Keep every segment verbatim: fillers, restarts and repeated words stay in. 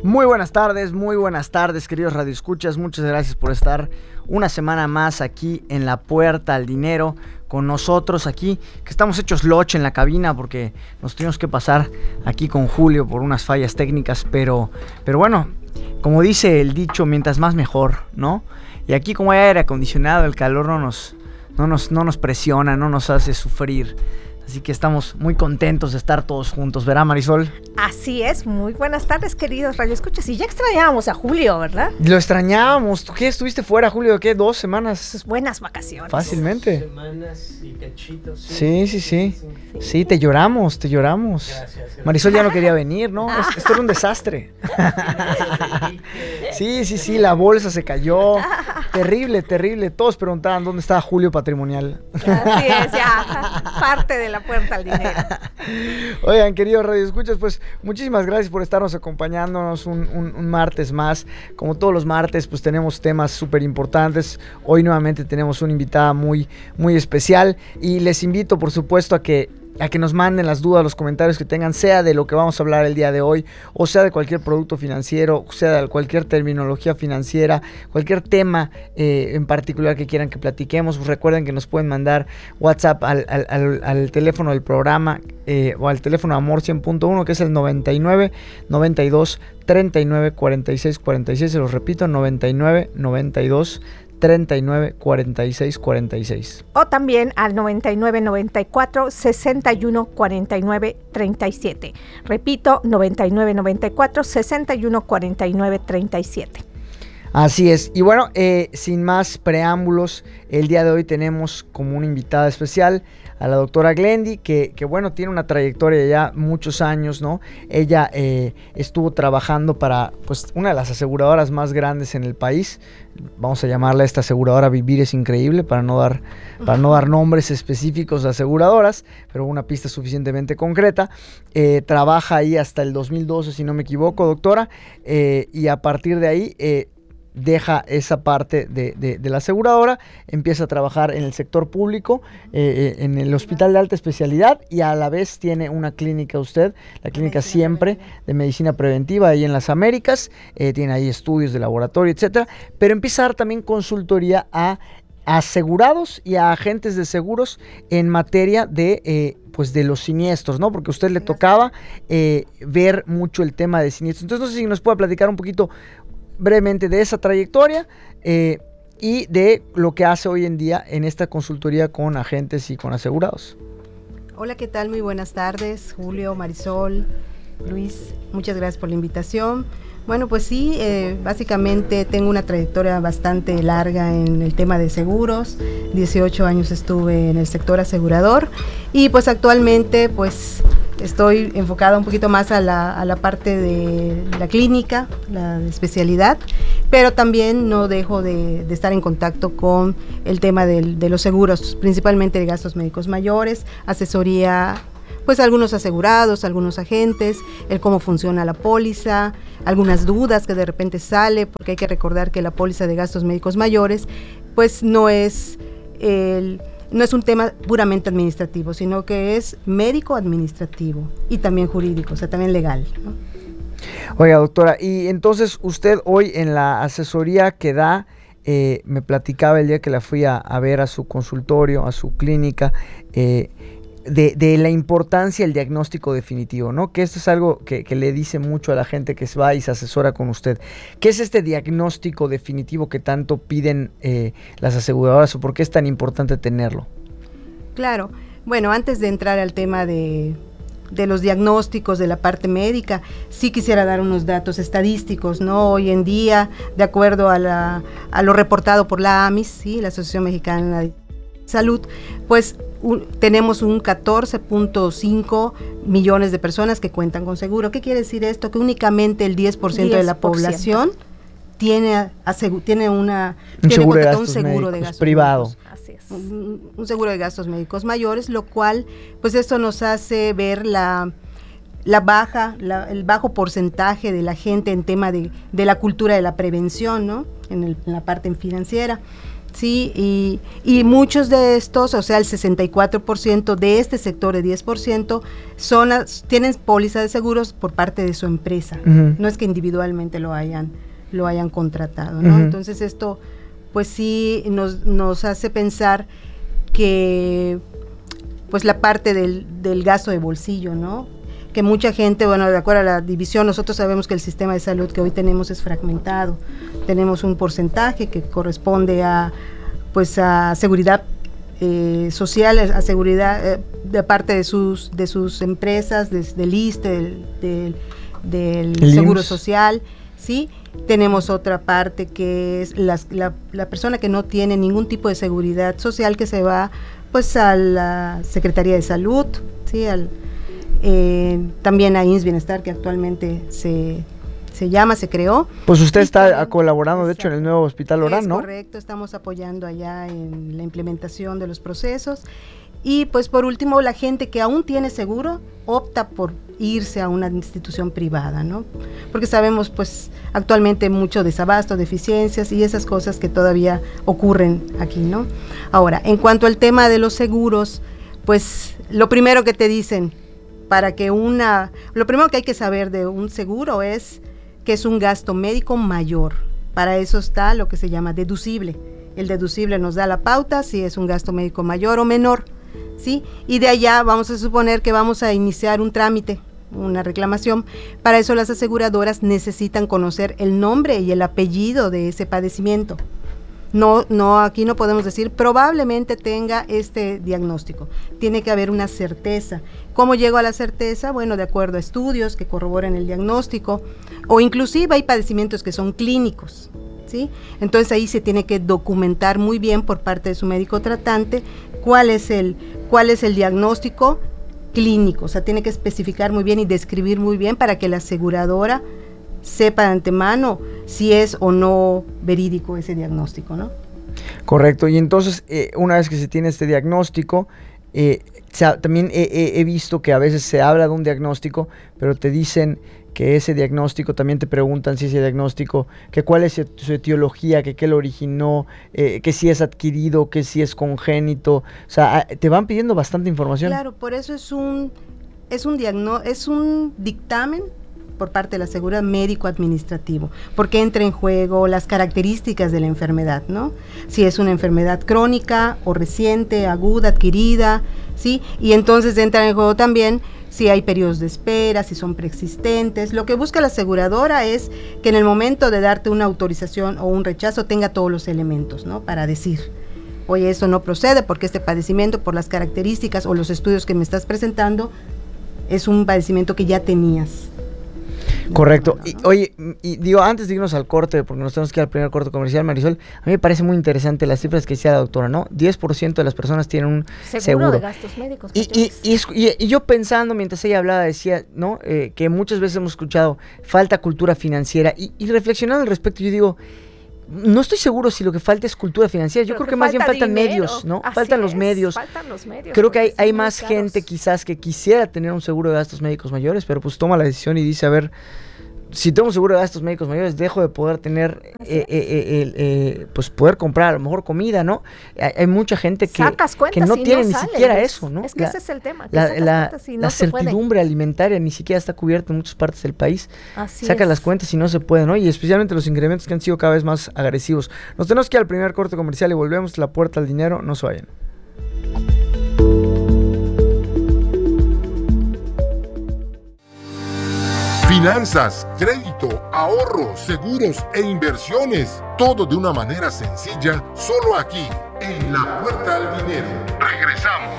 Muy buenas tardes, muy buenas tardes, queridos radioescuchas. Muchas gracias por estar una semana más aquí en La Puerta al Dinero con nosotros aquí, que estamos hechos loche en la cabina porque nos tuvimos que pasar aquí con Julio por unas fallas técnicas, pero, pero bueno, como dice el dicho, mientras más mejor, ¿no? Y aquí como hay aire acondicionado, el calor no nos, no nos, no nos presiona, no nos hace sufrir. Así que estamos muy contentos de estar todos juntos, ¿verdad, Marisol? Así es, muy buenas tardes, queridos radioescuchas. Y ya extrañábamos a Julio, ¿verdad? Lo extrañábamos. ¿Tú qué? ¿Estuviste fuera, Julio? ¿Qué? ¿Dos semanas? Pues buenas vacaciones. Fácilmente. Dos semanas y cachitos. Sí, sí, sí. Sí, sí, sí te lloramos, te lloramos. Gracias, gracias. Marisol ya no quería venir, ¿no? Es- Esto era un desastre. Sí, sí, sí, la bolsa se cayó. Terrible, terrible. Todos preguntaban dónde estaba Julio Patrimonial. Así es, ya. Parte de La Puerta al Dinero. Oigan, queridos radioescuchas, pues muchísimas gracias por estarnos acompañándonos un, un, un martes más. Como todos los martes, pues tenemos temas súper importantes. Hoy nuevamente tenemos una invitada muy, muy especial y les invito, por supuesto, a que a que nos manden las dudas, los comentarios que tengan, sea de lo que vamos a hablar el día de hoy, o sea de cualquier producto financiero, o sea de cualquier terminología financiera, cualquier tema eh, en particular que quieran que platiquemos. Pues recuerden que nos pueden mandar WhatsApp al, al, al, al teléfono del programa eh, o al teléfono Amor cien punto uno, que es el noventa y nueve, noventa y dos, treinta y nueve, cuarenta y seis, cuarenta y seis. Se los repito, noventa y nueve, noventa y dos, treinta y nueve, cuarenta y seis, cuarenta y seis. O también al noventa y nueve, noventa y cuatro, sesenta y uno, cuarenta y nueve, treinta y siete. Repito, noventa y nueve, noventa y cuatro, sesenta y uno, cuarenta y nueve, treinta y siete. Así es. Y bueno, eh, sin más preámbulos, el día de hoy tenemos como una invitada especial a la doctora Glendy, que, que bueno, tiene una trayectoria de ya muchos años, ¿no? Ella eh, estuvo trabajando para, pues, una de las aseguradoras más grandes en el país. Vamos a llamarla esta aseguradora Vivir es Increíble, para no dar, para no dar nombres específicos de aseguradoras, pero una pista suficientemente concreta. Eh, trabaja ahí hasta el dos mil doce, si no me equivoco, doctora, eh, y a partir de ahí eh, deja esa parte de, de, de la aseguradora, empieza a trabajar en el sector público, eh, en el Hospital de Alta Especialidad, y a la vez tiene una clínica usted, la clínica Siempre de Medicina Preventiva ahí en las Américas, eh, tiene ahí estudios de laboratorio, etcétera, pero empieza a dar también consultoría a asegurados y a agentes de seguros en materia de eh, pues de los siniestros, ¿no? Porque a usted le tocaba eh, ver mucho el tema de siniestros. Entonces no sé si nos puede platicar un poquito brevemente de esa trayectoria eh, y de lo que hace hoy en día en esta consultoría con agentes y con asegurados. Hola, ¿qué tal? Muy buenas tardes, Julio, Marisol, Luis, muchas gracias por la invitación. Bueno, pues sí, eh, básicamente tengo una trayectoria bastante larga en el tema de seguros. dieciocho años estuve en el sector asegurador y pues actualmente pues estoy enfocada un poquito más a la, a la parte de la clínica, la especialidad, pero también no dejo de, de estar en contacto con el tema del, de los seguros, principalmente de gastos médicos mayores, asesoría pues a algunos asegurados, a algunos agentes, el cómo funciona la póliza, algunas dudas que de repente sale, porque hay que recordar que la póliza de gastos médicos mayores pues no es el... no es un tema puramente administrativo, sino que es médico administrativo y también jurídico, o sea, también legal, ¿no? Oiga, doctora, y entonces usted hoy en la asesoría que da, eh, me platicaba el día que la fui a, a ver a su consultorio, a su clínica, eh, de, de la importancia del diagnóstico definitivo, ¿no? Que esto es algo que, que le dice mucho a la gente que va y se asesora con usted. ¿Qué es este diagnóstico definitivo que tanto piden eh, las aseguradoras o por qué es tan importante tenerlo? Claro, bueno, antes de entrar al tema de, de los diagnósticos de la parte médica, sí quisiera dar unos datos estadísticos, ¿no? Hoy en día, de acuerdo a, la, a lo reportado por la A M I S, ¿sí? La Asociación Mexicana de Salud, pues un, tenemos un catorce punto cinco millones de personas que cuentan con seguro. ¿Qué quiere decir esto? Que únicamente el diez por ciento de la población tiene, asegu- tiene, una, un tiene seguro, de un gastos, seguro médicos, de gastos privado. médicos. Un, un seguro de gastos médicos mayores, lo cual, pues esto nos hace ver la, la baja, la, el bajo porcentaje de la gente en tema de, de la cultura de la prevención, ¿no? En, el, en la parte financiera. Sí, y, y muchos de estos, o sea, el sesenta y cuatro por ciento de este sector, de diez por ciento, son, tienen póliza de seguros por parte de su empresa. Uh-huh. No es que individualmente lo hayan, lo hayan contratado, ¿no? Uh-huh. Entonces esto, pues sí, nos, nos hace pensar que, pues la parte del, del gasto de bolsillo, ¿no? Que mucha gente, bueno, de acuerdo a la división, nosotros sabemos que el sistema de salud que hoy tenemos es fragmentado. Tenemos un porcentaje que corresponde a, pues, a seguridad eh, social, a seguridad eh, de parte de sus, de sus empresas, de, del I S S S T E, del, del, del Seguro Social, ¿sí? Tenemos otra parte que es las, la, la persona que no tiene ningún tipo de seguridad social, que se va, pues, a la Secretaría de Salud, ¿sí? Al Eh, también a I M S S Bienestar, que actualmente se, se llama, se creó. Pues usted está también colaborando, de hecho, en el nuevo Hospital Orán, ¿no? Correcto, estamos apoyando allá en la implementación de los procesos. Y pues por último, la gente que aún tiene seguro opta por irse a una institución privada, ¿no? Porque sabemos, pues, actualmente mucho desabasto, deficiencias y esas cosas que todavía ocurren aquí, ¿no? Ahora, en cuanto al tema de los seguros, pues lo primero que te dicen, para que una, lo primero que hay que saber de un seguro es que es un gasto médico mayor. Para eso está lo que se llama deducible. El deducible nos da la pauta si es un gasto médico mayor o menor, ¿sí? Y de allá vamos a suponer que vamos a iniciar un trámite, una reclamación. Para eso las aseguradoras necesitan conocer el nombre y el apellido de ese padecimiento. No, no, aquí no podemos decir probablemente tenga este diagnóstico. Tiene que haber una certeza. ¿Cómo llego a la certeza? Bueno, de acuerdo a estudios que corroboren el diagnóstico, o inclusive hay padecimientos que son clínicos, ¿sí? Entonces ahí se tiene que documentar muy bien por parte de su médico tratante cuál es el, cuál es el diagnóstico clínico. O sea, tiene que especificar muy bien y describir muy bien para que la aseguradora sepa de antemano si es o no verídico ese diagnóstico, ¿no? Correcto, y entonces eh, una vez que se tiene este diagnóstico, eh, se, también he, he, he visto que a veces se habla de un diagnóstico, pero te dicen que ese diagnóstico, también te preguntan si ese diagnóstico, que cuál es su etiología, que qué lo originó, eh, que si es adquirido, que si es congénito, o sea, te van pidiendo bastante información. Claro, por eso es un, es un diagno, es un dictamen por parte de la seguridad médico-administrativo, porque entra en juego las características de la enfermedad, ¿no? Si es una enfermedad crónica o reciente, aguda, adquirida, ¿sí? Y entonces entra en juego también si hay periodos de espera, si son preexistentes. Lo que busca la aseguradora es que en el momento de darte una autorización o un rechazo tenga todos los elementos, ¿no? Para decir, oye, eso no procede porque este padecimiento, por las características o los estudios que me estás presentando, es un padecimiento que ya tenías. Correcto. No, no, no. Y, oye, y digo, antes de irnos al corte, porque nos tenemos que ir al primer corte comercial, Marisol, a mí me parece muy interesante las cifras que decía la doctora, ¿no? diez por ciento de las personas tienen un seguro. Seguro de gastos médicos. Y, y, y, y, y yo pensando, mientras ella hablaba, decía, ¿no? Eh, que muchas veces hemos escuchado, falta cultura financiera, y, y reflexionando al respecto, yo digo, no estoy seguro si lo que falta es cultura financiera. Yo Pero creo que, que más bien faltan dinero. medios, ¿no? Así faltan es, los medios. Faltan los medios. Creo que hay, hay más caros. gente quizás que quisiera tener un seguro de gastos médicos mayores, pero pues toma la decisión y dice, a ver, si tengo un seguro de gastos médicos mayores, dejo de poder tener, eh, eh, eh, eh, pues poder comprar a lo mejor comida, ¿no? Hay, hay mucha gente que, que no tiene no ni sale, siquiera es, eso, ¿no? Es que la, ese es el tema. La, la, no la certidumbre puede. alimentaria ni siquiera está cubierta en muchas partes del país. Así Saca es. las cuentas y no se puede, ¿no? Y especialmente los incrementos que han sido cada vez más agresivos. Nos tenemos que ir al primer corte comercial y volvemos. La puerta al dinero, no se vayan. Finanzas, crédito, ahorro, seguros e inversiones. Todo de una manera sencilla, solo aquí, en La Puerta al Dinero. Regresamos.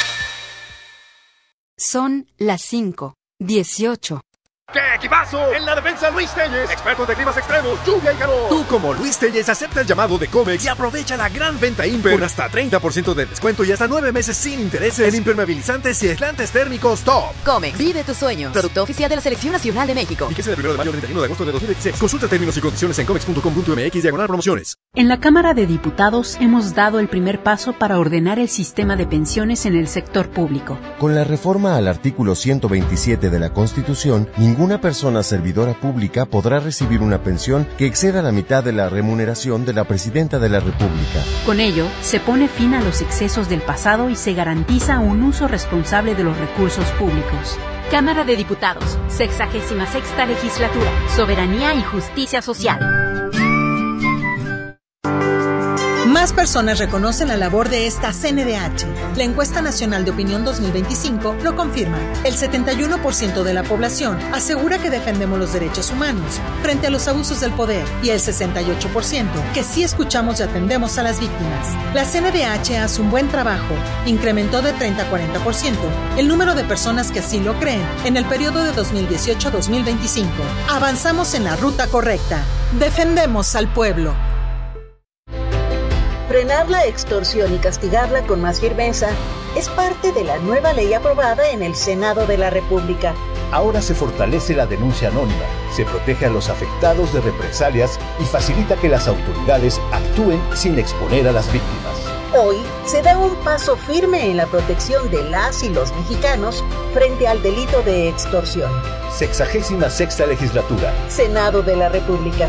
Son las cinco, dieciocho. ¡Qué equipazo! En la defensa, Luis Telles, expertos de climas extremos, lluvia y calor. Tú, como Luis Telles, acepta el llamado de Comex y aprovecha la gran venta Imper con hasta treinta por ciento de descuento y hasta nueve meses sin intereses en impermeabilizantes y aislantes térmicos top. Comex, vive tus sueños. Producto oficial de la Selección Nacional de México. Fíjese del primero de mayo al treinta y uno de agosto de dos mil dieciséis. Consulta términos y condiciones en comex punto com punto m x diagonal promociones. En la Cámara de Diputados hemos dado el primer paso para ordenar el sistema de pensiones en el sector público. Con la reforma al artículo ciento veintisiete de la Constitución, ninguna persona servidora pública podrá recibir una pensión que exceda la mitad de la remuneración de la Presidenta de la República. Con ello, se pone fin a los excesos del pasado y se garantiza un uso responsable de los recursos públicos. Cámara de Diputados, sexagésima sexta legislatura, Soberanía y Justicia Social. Más personas reconocen la labor de esta C N D H. La Encuesta Nacional de Opinión dos mil veinticinco lo confirma. El setenta y uno por ciento de la población asegura que defendemos los derechos humanos frente a los abusos del poder y el sesenta y ocho por ciento que sí escuchamos y atendemos a las víctimas. La C N D H hace un buen trabajo. Incrementó de treinta a cuarenta por ciento el número de personas que así lo creen en el periodo de dos mil dieciocho a dos mil veinticinco. Avanzamos en la ruta correcta. Defendemos al pueblo. Frenar la extorsión y castigarla con más firmeza es parte de la nueva ley aprobada en el Senado de la República. Ahora se fortalece la denuncia anónima, se protege a los afectados de represalias y facilita que las autoridades actúen sin exponer a las víctimas. Hoy se da un paso firme en la protección de las y los mexicanos frente al delito de extorsión. Sexagésima sexta legislatura. Senado de la República.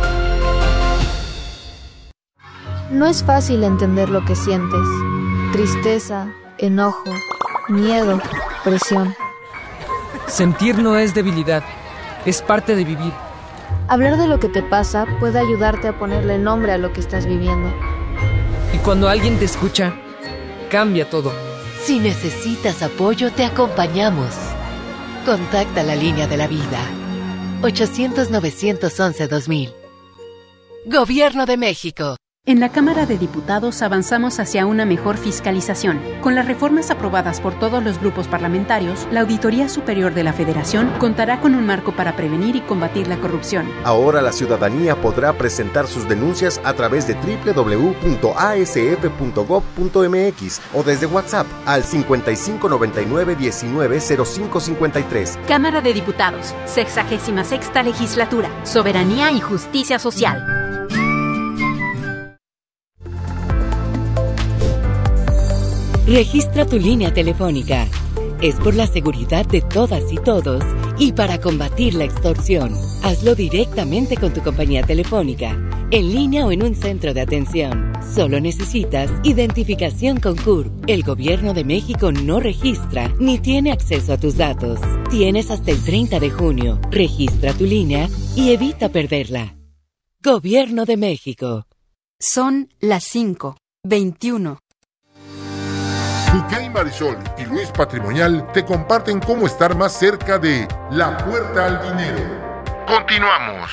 No es fácil entender lo que sientes. Tristeza, enojo, miedo, presión. Sentir no es debilidad, es parte de vivir. Hablar de lo que te pasa puede ayudarte a ponerle nombre a lo que estás viviendo. Y cuando alguien te escucha, cambia todo. Si necesitas apoyo, te acompañamos. Contacta la línea de la vida. ochocientos, novecientos once, dos mil. Gobierno de México. En la Cámara de Diputados avanzamos hacia una mejor fiscalización. Con las reformas aprobadas por todos los grupos parlamentarios, la Auditoría Superior de la Federación contará con un marco para prevenir y combatir la corrupción. Ahora la ciudadanía podrá presentar sus denuncias a través de doble u doble u doble u punto a s f punto gob punto m x o desde WhatsApp al cincuenta y cinco noventa y nueve diecinueve cero cinco cincuenta y tres. Cámara de Diputados, sexagésima sexta legislatura, Soberanía y Justicia Social. Registra tu línea telefónica. Es por la seguridad de todas y todos y para combatir la extorsión. Hazlo directamente con tu compañía telefónica, en línea o en un centro de atención. Solo necesitas identificación con C U R P. El Gobierno de México no registra ni tiene acceso a tus datos. Tienes hasta el treinta de junio. Registra tu línea y evita perderla. Gobierno de México. Son las cinco veintiuno. Duque y Marisol y Luis Patrimonial te comparten cómo estar más cerca de La Puerta al Dinero. Continuamos.